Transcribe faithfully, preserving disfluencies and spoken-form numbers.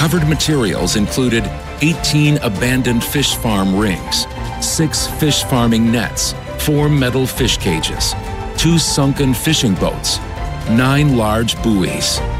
Recovered materials included eighteen abandoned fish farm rings, six fish farming nets, four metal fish cages, two sunken fishing boats, nine large buoys,